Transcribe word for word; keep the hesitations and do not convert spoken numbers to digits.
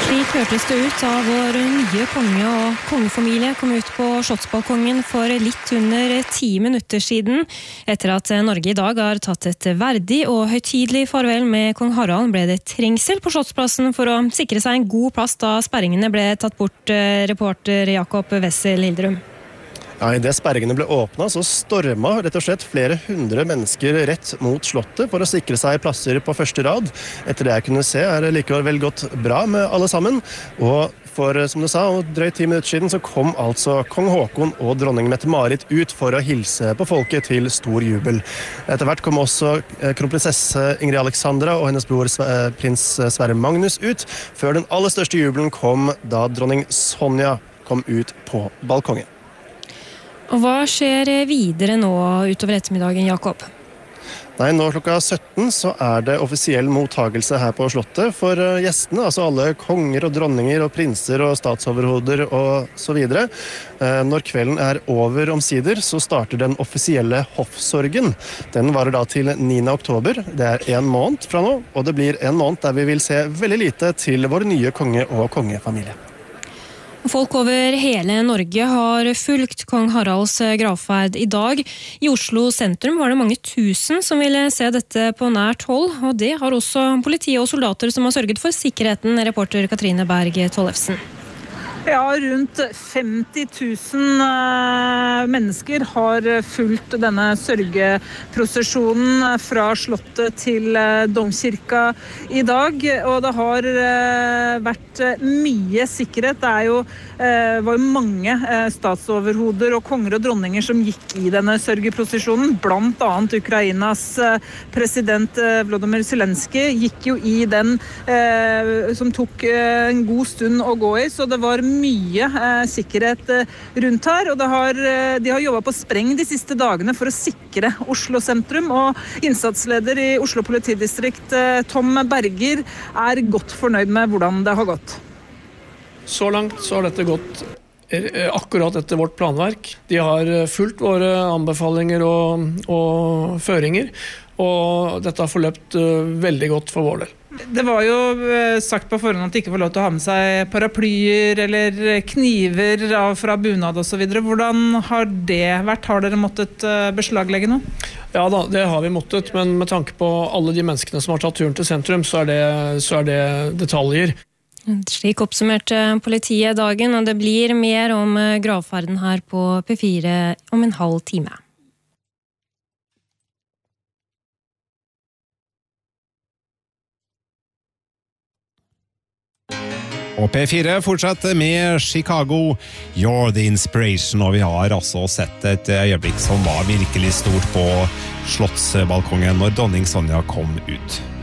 Slik hørtes det ut da vår nye konge og kongefamilie kom ut på Slottsbalkongen for litt under ti minutter siden. Etter at Norge i dag har tatt et verdig og høytidelig farvel med kong Harald, ble det trengsel på Slottsplassen for å sikre seg en god plass da sperringene ble tatt bort, reporter Jakob Wessel Hilderum. Ja, I det sperringene ble åpnet, så stormet rett og slett flere hundre mennesker rett mot slottet for å sikre seg plasser på første rad. Etter det jeg kunne se er det likevel vel gått bra med alle sammen. Og for, som du sa, drøyt ti minutter siden så kom altså kong Håkon og dronning Mette-Marit ut for å hilse på folket til stor jubel. Etter hvert kom også kronprinsesse Ingrid Alexandra og hennes bror prins Sverre Magnus ut, før den aller største jubelen kom da dronning Sonja kom ut på balkongen. Og hva skjer videre nå utover ettermiddagen, Jakob? Nei, nå klokka sytten så er det offisiell mottagelse her på slottet for gjestene, altså alle konger og dronninger og prinser og statsoverhoder og så videre. Når kvelden er over omsider, så starter den offisielle hoffsorgen. Den varer da til niende oktober. Det er en måned fra nå, og det blir en måned der vi vil se veldig lite til vår nye konge og kongefamilie. Folk over hele Norge har fulgt kong Haralds gravferd i dag. I Oslo sentrum var det mange tusen som ville se dette på nært hold, og det har også politiet og soldater som har sørget for sikkerheten, reporter Katrine Berg Tollefsen. Ja, rundt femti tusen mennesker har fulgt denne sørgeprosesjonen fra slottet til domkirka i dag, og det har vært mye sikkerhet. Det er jo, var jo mange statsoverhoder og konger og dronninger som gikk i denne sørgeprosesjonen, blant annet Ukrainas president Volodymyr Zelensky gikk jo i den som tok en god stund å gå i, så det var mye eh, sikkerhet eh, rundt her, og det har, eh, de har jobbet på spreng de siste dagene for å sikre Oslo sentrum, og innsatsleder i Oslo politidistrikt, eh, Tom Berger, er godt fornøyd med hvordan det har gått. Så langt så har dette gått akkurat etter vårt planverk. De har fulgt våre anbefalinger og, og føringer, og dette har forløpt veldig godt for vår del. Det var jo sagt på forhånd at de ikke får lov til å ha med seg paraplyer eller kniver fra bunad og så videre. Hvordan har det vært? Har dere måttet beslaglegge noe? Ja da, det har vi måttet, men med tanke på alle de menneskene som har tatt turen til sentrum, så er det, så er det detaljer. Slik oppsummerte politiet dagen, og det blir mer om gravferden her på P fire om en halv time. Og P fire fortsetter med Chicago, You're the Inspiration, og vi har altså sett et øyeblikk som var virkelig stort på Slottsbalkongen når dronning Sonja kom ut.